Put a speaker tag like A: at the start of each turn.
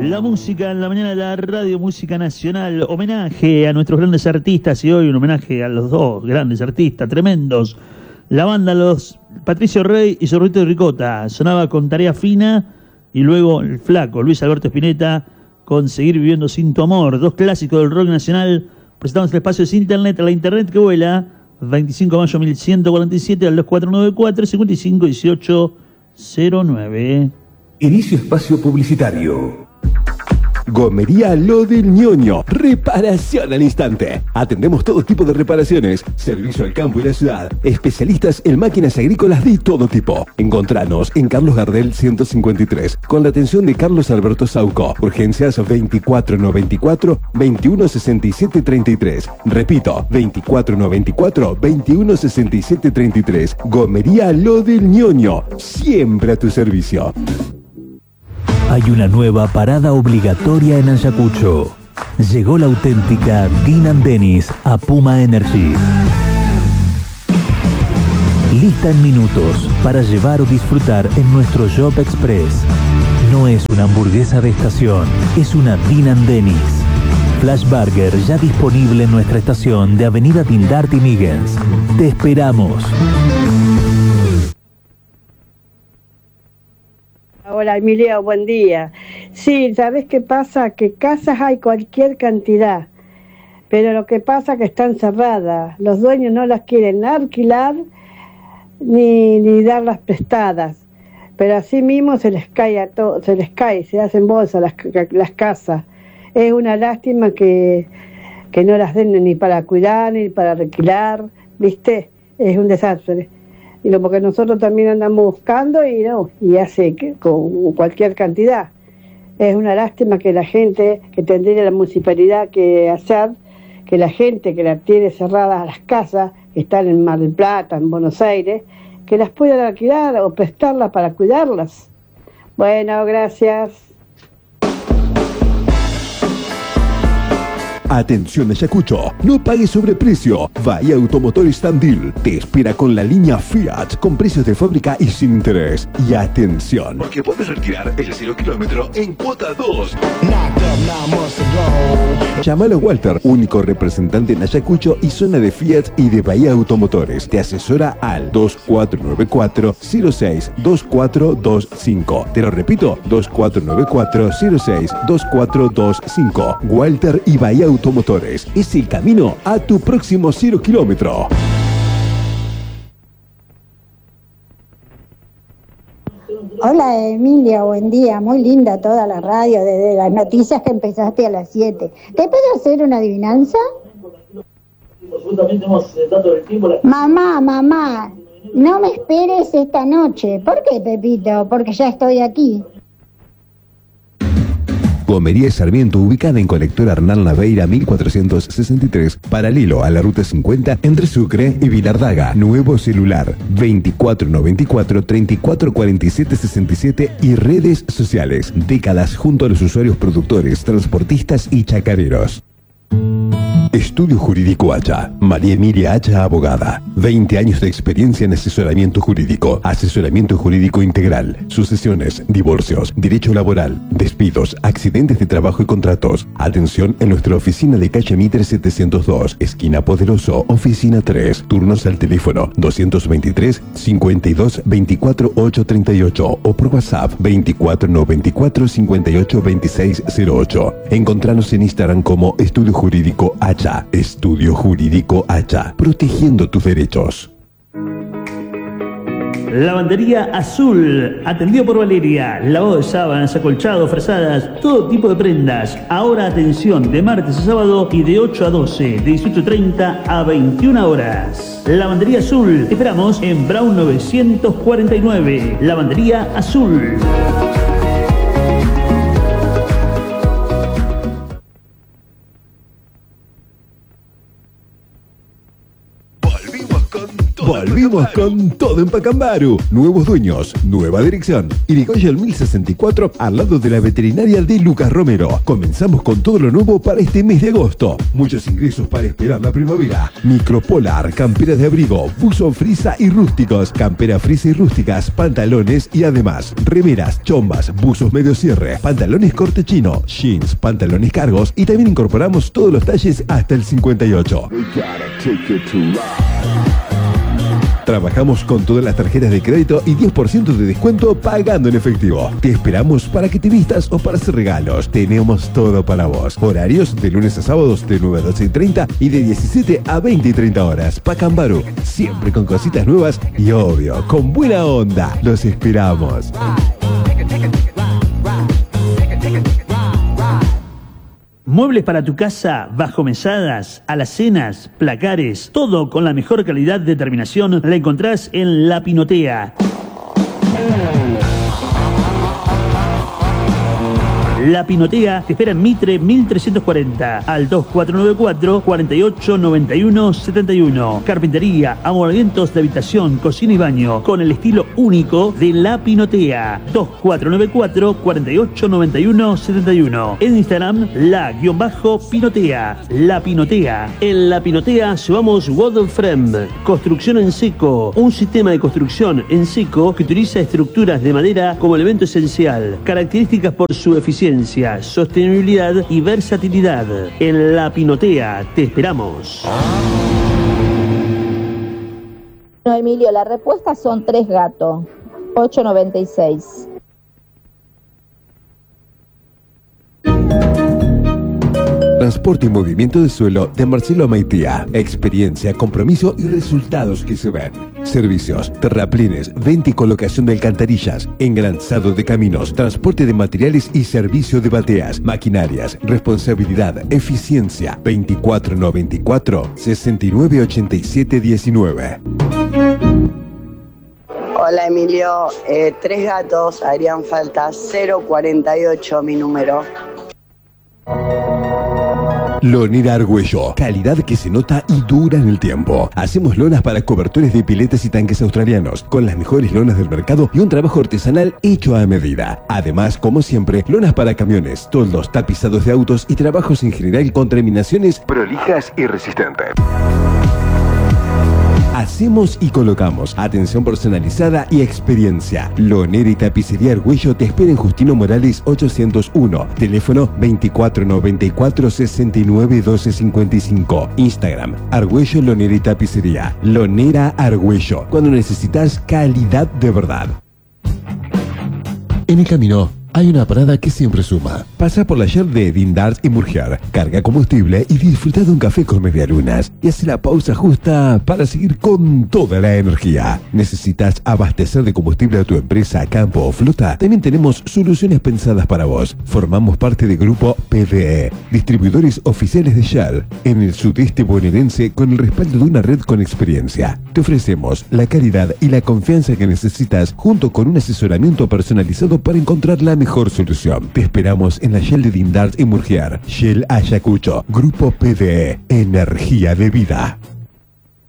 A: La música en la mañana de la Radio Música Nacional. Homenaje a nuestros grandes artistas y hoy un homenaje a los dos grandes artistas tremendos. La banda Los Patricio Rey y Sorbito de Ricota. Sonaba con Tarea Fina y luego el flaco Luis Alberto Spinetta con Seguir Viviendo Sin Tu Amor. Dos clásicos del rock nacional. Presentamos el espacio de internet, la internet que vuela. 25 de mayo 1147 al 2494 55 18 09.
B: Inicio espacio publicitario. Gomería Lo del Ñoño. Reparación al instante. Atendemos todo tipo de reparaciones. Servicio al campo y la ciudad. Especialistas en máquinas agrícolas de todo tipo. Encontranos en Carlos Gardel 153. Con la atención de Carlos Alberto Sauco. Urgencias 2494 2167 33. Repito, 2494 2167 33. Gomería Lo del Ñoño. Siempre a tu servicio.
C: Hay una nueva parada obligatoria en Ayacucho. Llegó la auténtica Dean & Dennis a Puma Energy. Lista en minutos para llevar o disfrutar en nuestro Shop Express. No es una hamburguesa de estación, es una Dean & Dennis. Flash Burger ya disponible en nuestra estación de Avenida Tindart y Miguens. Te esperamos.
D: Hola Emilio, buen día. Sí, ¿sabes qué pasa? Que casas hay cualquier cantidad, pero lo que pasa es que están cerradas. Los dueños no las quieren alquilar ni darlas prestadas, pero así mismo se les cae se hacen bolsa las casas. Es una lástima que no las den ni para cuidar ni para alquilar, ¿viste? Es un desastre. Porque nosotros también andamos buscando y hace con cualquier cantidad. Es una lástima que la gente, que tendría la municipalidad que hacer, que la gente que la tiene cerradas a las casas, que están en Mar del Plata, en Buenos Aires, que las puedan alquilar o prestarlas para cuidarlas. Bueno, gracias.
B: Atención Ayacucho, no pagues sobreprecio. Bahía Automotores Tandil te espera con la línea Fiat con precios de fábrica y sin interés. Y atención, porque puedes retirar el 0 kilómetro en cuota 2. Llámalo a Walter, único representante en Ayacucho y zona de Fiat y de Bahía Automotores. Te asesora al 2494 06 2425. Te lo repito, 2494 06 2425. Walter y Bahía Automotores es el camino a tu próximo 0 kilómetro.
E: Hola Emilia, buen día, muy linda toda la radio, desde las noticias que empezaste a las 7. ¿Te puedo hacer una adivinanza? Mamá, no me esperes esta noche. ¿Por qué, Pepito? Porque ya estoy aquí.
B: Gomería Sarmiento, ubicada en Colector Hernán Naveira 1463, paralelo a la Ruta 50 entre Sucre y Vilardaga. Nuevo celular 2494 3447 67 y redes sociales. Décadas junto a los usuarios productores, transportistas y chacareros. Estudio Jurídico Hacha. María Emilia Hacha, abogada. 20 años de experiencia en asesoramiento jurídico integral, sucesiones, divorcios, derecho laboral, despidos, accidentes de trabajo y contratos. Atención en nuestra oficina de calle Mitre 702, esquina Poderoso, oficina 3. Turnos al teléfono 223 52 24 838 o por WhatsApp 24 94 58 26 08. Encontranos en Instagram como Estudio Jurídico Hacha. Estudio Jurídico Hacha, protegiendo tus derechos.
A: Lavandería Azul, atendido por Valeria. Lavado de sábanas, acolchado, frazadas, todo tipo de prendas. Ahora atención, de martes a sábado y de 8 a 12, de 18:30 a 21 horas. Lavandería Azul, te esperamos en Brown 949. Lavandería Azul.
B: Volvimos Volvemos con todo en Pacambaru. Nuevos dueños, nueva dirección. Irigoyen 1064 al lado de la veterinaria de Lucas Romero. Comenzamos con todo lo nuevo para este mes de agosto. Muchos ingresos para esperar la primavera. Micropolar, camperas de abrigo, buzo frisa y rústicos, campera frisa y rústicas, pantalones y además remeras, chombas, buzos medio cierre, pantalones corte chino, jeans, pantalones cargos y también incorporamos todos los talles hasta el 58. Trabajamos con todas las tarjetas de crédito y 10% de descuento pagando en efectivo. Te esperamos para que te vistas o para hacer regalos. Tenemos todo para vos. Horarios de lunes a sábados de 9 a 12:30 y de 17 a 20 y 30 horas. Pacambaru, siempre con cositas nuevas y obvio, con buena onda. Los esperamos.
A: Muebles para tu casa, bajo mesadas, alacenas, placares, todo con la mejor calidad de terminación la encontrás en La Pinotea. La Pinotea te espera en Mitre 1340 al 2494 48 91 71. Carpintería, amoblamientos de habitación, cocina y baño con el estilo único de La Pinotea. 2494 48 91 71. En Instagram la_Pinotea. La Pinotea. En La Pinotea llevamos Wooden Frame, construcción en seco, un sistema de construcción en seco que utiliza estructuras de madera como elemento esencial. Características por su eficiencia, sostenibilidad y versatilidad. En La Pinotea te esperamos.
F: No, Emilio, la respuesta son 3 gatos. 8.96.
B: Transporte y movimiento de suelo de Marcelo Maitía. Experiencia, compromiso y resultados que se ven. Servicios, terraplines, venta y colocación de alcantarillas, engranzado de caminos, transporte de materiales y servicio de bateas, maquinarias, responsabilidad, eficiencia. 2494 698719.
G: Hola Emilio, 3 gatos harían falta, 048 mi número.
B: Lonera Argüello, calidad que se nota y dura en el tiempo. Hacemos lonas para cobertores de piletas y tanques australianos, con las mejores lonas del mercado y un trabajo artesanal hecho a medida. Además, como siempre, lonas para camiones, toldos, tapizados de autos y trabajos en general con terminaciones prolijas y resistentes. Hacemos y colocamos. Atención personalizada y experiencia. Lonera y tapicería Argüello te espera en Justino Morales 801. Teléfono 2494 69 12 55. Instagram Argüello Lonera y Tapicería. Lonera Argüello. Cuando necesitas calidad de verdad. En el camino hay una parada que siempre suma. Pasa por la Shell de Dindars y Murger, carga combustible y disfruta de un café con medialunas. Y hace la pausa justa para seguir con toda la energía. ¿Necesitas abastecer de combustible a tu empresa, campo o flota? También tenemos soluciones pensadas para vos. Formamos parte del grupo PDE, distribuidores oficiales de Shell, en el sudeste bonaerense con el respaldo de una red con experiencia. Te ofrecemos la calidad y la confianza que necesitas junto con un asesoramiento personalizado para encontrar la mejor solución. Te esperamos en la Shell de Dindars y Murgiar. Shell Ayacucho. Grupo PDE. Energía de vida.